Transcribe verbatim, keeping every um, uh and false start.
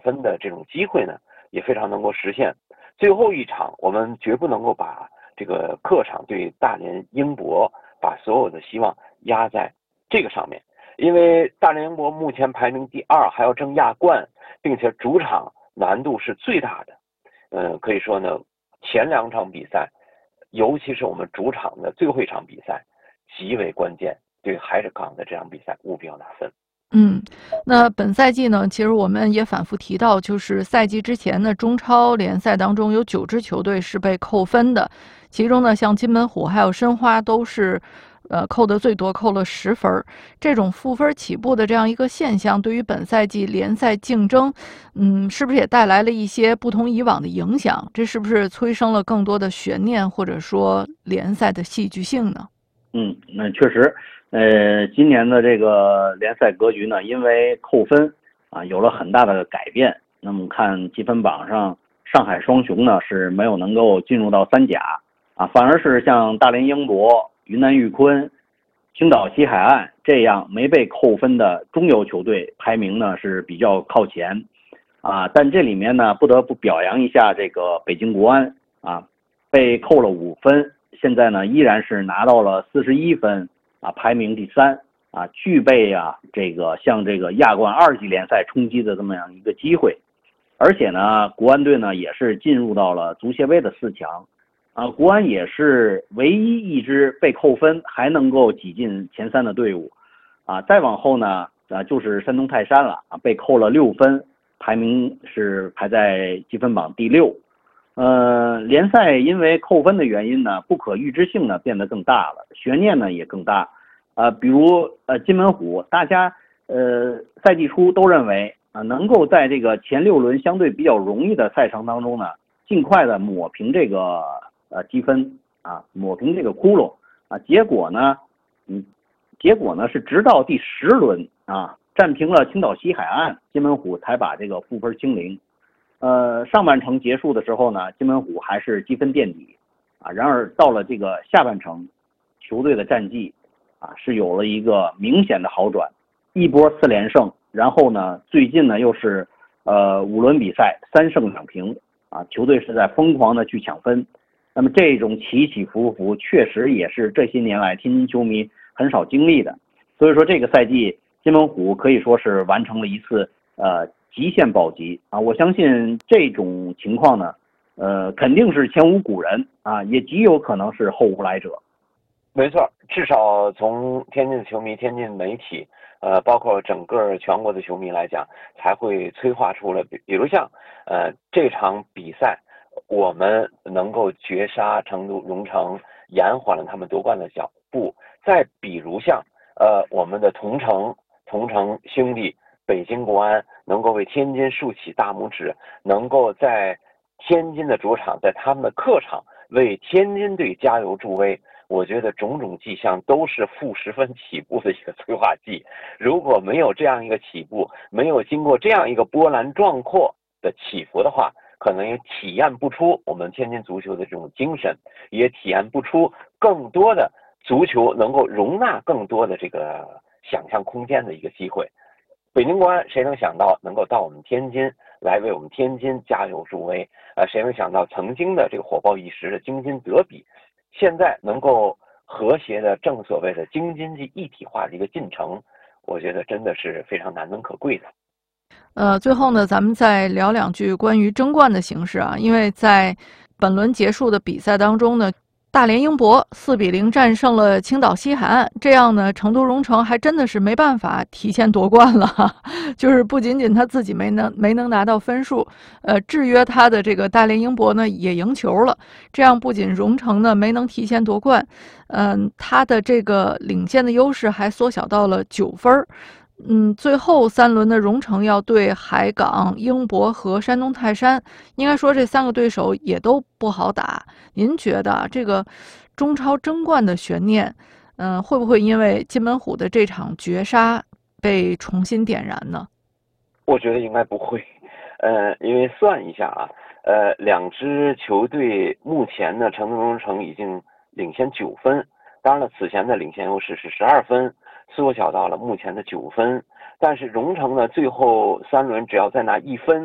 分的这种机会呢，也非常能够实现。最后一场，我们绝不能够把这个客场对大连英博把所有的希望压在这个上面，因为大连英博目前排名第二，还要争亚冠，并且主场难度是最大的。嗯，可以说呢，前两场比赛，尤其是我们主场的最后一场比赛，极为关键。对海水港的这场比赛务必要拿分。 嗯，那本赛季呢，其实我们也反复提到，就是赛季之前的中超联赛当中有九支球队是被扣分的，其中呢，像金门虎还有申花都是，呃，扣的最多，扣了十分。这种负分起步的这样一个现象，对于本赛季联赛竞争，嗯，是不是也带来了一些不同以往的影响？这是不是催生了更多的悬念，或者说联赛的戏剧性呢？ 嗯，那确实。呃，今年的这个联赛格局呢，因为扣分啊，有了很大的改变。那么看积分榜上，上海双雄呢是没有能够进入到三甲啊，反而是像大连英博、云南玉坤、青岛西海岸这样没被扣分的中游球队排名呢是比较靠前啊。但这里面呢，不得不表扬一下这个北京国安啊，被扣了五分，现在呢依然是拿到了四十一分。啊，排名第三啊，具备啊这个像这个亚冠二级联赛冲击的这么样一个机会，而且呢，国安队呢也是进入到了足协杯的四强，啊，国安也是唯一一支被扣分还能够挤进前三的队伍，啊，再往后呢，啊就是山东泰山了啊，被扣了六分，排名是排在积分榜第六。呃，联赛因为扣分的原因呢，不可预知性呢变得更大了，悬念呢也更大。呃，比如呃金门虎，大家呃赛季初都认为啊、呃、能够在这个前六轮相对比较容易的赛程当中呢，尽快的抹平这个呃积分啊，抹平这个窟窿啊，结果呢，嗯，结果呢是直到第十轮啊，战平了青岛西海岸，金门虎才把这个负分清零。呃，上半程结束的时候呢，金门虎还是积分垫底，啊，然而到了这个下半程，球队的战绩啊是有了一个明显的好转，一波四连胜，然后呢，最近呢又是呃五轮比赛三胜两平，啊，球队是在疯狂的去抢分，那么这种起起伏伏，确实也是这些年来天津球迷很少经历的，所以说这个赛季金门虎可以说是完成了一次呃。极限保级啊！我相信这种情况呢，呃，肯定是前无古人啊，也极有可能是后无来者。 没错，至少从天津的球迷、天津媒体，呃，包括整个全国的球迷来讲，才会催化出了，比比如像呃这场比赛，我们能够绝杀成都蓉城，延缓了他们夺冠的脚步。再比如像呃我们的同城同城兄弟。北京国安能够为天津竖起大拇指，能够在天津的主场，在他们的客场为天津队加油助威，我觉得种种迹象都是负十分起步的一个催化剂。如果没有这样一个起步，没有经过这样一个波澜壮阔的起伏的话，可能也体验不出我们天津足球的这种精神，也体验不出更多的足球能够容纳更多的这个想象空间的一个机会。北京国安谁能想到能够到我们天津来为我们天津加油助威？呃，谁能想到曾经的这个火爆一时的京津德比，现在能够和谐的正所谓的京津冀一体化的一个进程，我觉得真的是非常难能可贵的。 呃，最后呢，咱们再聊两句关于争冠的形势啊，因为在本轮结束的比赛当中呢。大连英博四比零战胜了青岛西海岸，这样呢，成都蓉城还真的是没办法提前夺冠了哈。就是不仅仅他自己没能没能拿到分数，呃，制约他的这个大连英博呢也赢球了。这样不仅蓉城呢没能提前夺冠，嗯、呃，他的这个领先的优势还缩小到了九分。嗯，最后三轮的蓉城要对海港、英博和山东泰山，应该说这三个对手也都不好打。您觉得这个中超争冠的悬念，嗯、呃，会不会因为金门虎的这场绝杀被重新点燃呢？ 我觉得应该不会，呃，因为算一下啊，呃，两支球队目前呢，成都蓉城已经领先九分，当然了，此前的领先优势是十二分。缩小到了目前的九分，但是蓉城呢，最后三轮只要再拿一分。